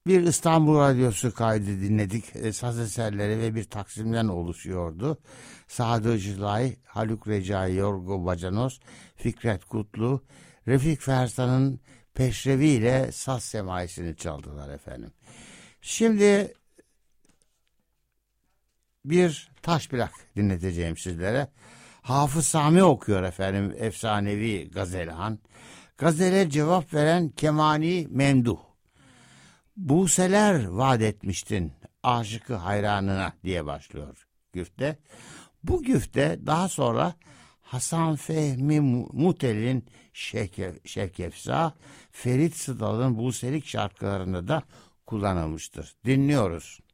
Bir İstanbul Radyosu kaydı dinledik. Saz eserleri ve bir taksimden oluşuyordu. Sadı Cılay, Haluk Recai, Yorgo Bacanos, Fikret Kutlu, Refik Fersan'ın peşrevi ile saz semaisini çaldılar efendim. Şimdi bir taş plak dinleteceğim sizlere. Hafız Sami okuyor efendim, efsanevi gazelhan. Gazele cevap veren Kemani Memduh. Buseler vaat etmiştin aşıkı hayranına diye başlıyor güfte. Bu güfte daha sonra Hasan Fehmi Mutel'in Şevkefza, Ferit Sıdal'ın Buselik şarkılarında da kullanılmıştır. Dinliyoruz.